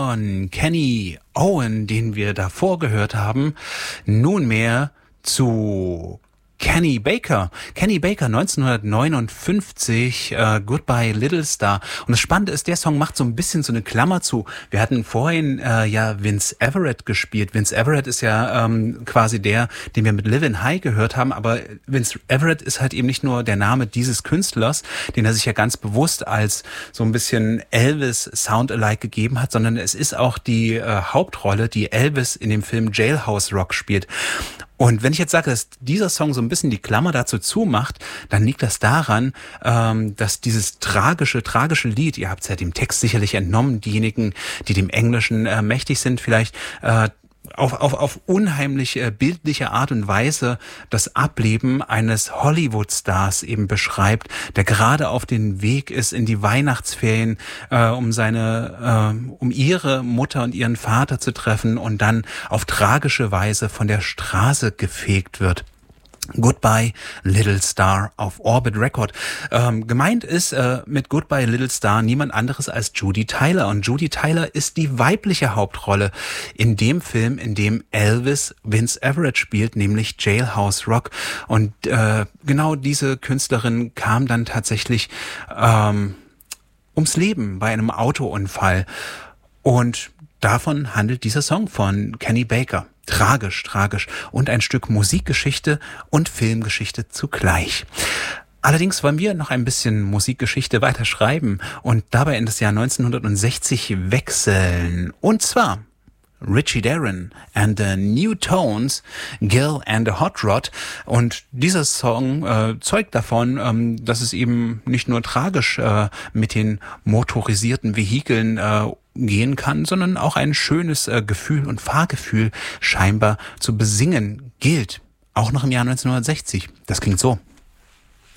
von Kenny Owen, den wir davor gehört haben, nunmehr zu Kenny Baker. Kenny Baker 1959, Goodbye Little Star. Und das Spannende ist, der Song macht so ein bisschen so eine Klammer zu. Wir hatten vorhin ja Vince Everett gespielt. Vince Everett ist ja quasi der, den wir mit Livin' High gehört haben. Aber Vince Everett ist halt eben nicht nur der Name dieses Künstlers, den er sich ja ganz bewusst als so ein bisschen Elvis-Sound-alike gegeben hat, sondern es ist auch die Hauptrolle, die Elvis in dem Film Jailhouse Rock spielt. Und wenn ich jetzt sage, dass dieser Song so ein bisschen die Klammer dazu zumacht, dann liegt das daran, dass dieses tragische Lied, ihr habt es ja dem Text sicherlich entnommen, diejenigen, die dem Englischen mächtig sind, vielleicht auf unheimlich bildliche Art und Weise das Ableben eines Hollywood-Stars eben beschreibt, der gerade auf den Weg ist in die Weihnachtsferien, um ihre Mutter und ihren Vater zu treffen und dann auf tragische Weise von der Straße gefegt wird. Goodbye Little Star auf Orbit Record. Gemeint ist mit Goodbye Little Star niemand anderes als Judy Tyler. Und Judy Tyler ist die weibliche Hauptrolle in dem Film, in dem Elvis Vince Everett spielt, nämlich Jailhouse Rock. Und genau diese Künstlerin kam dann tatsächlich ums Leben bei einem Autounfall. Und davon handelt dieser Song von Kenny Baker. Tragisch. Und ein Stück Musikgeschichte und Filmgeschichte zugleich. Allerdings wollen wir noch ein bisschen Musikgeschichte weiter schreiben und dabei in das Jahr 1960 wechseln. Und zwar Richie Darren and the New Tones, Gil and the Hot Rod. Und dieser Song zeugt davon, dass es eben nicht nur tragisch mit den motorisierten Vehikeln gehen kann, sondern auch ein schönes Gefühl und Fahrgefühl scheinbar zu besingen gilt. Auch noch im Jahr 1960. Das klingt so.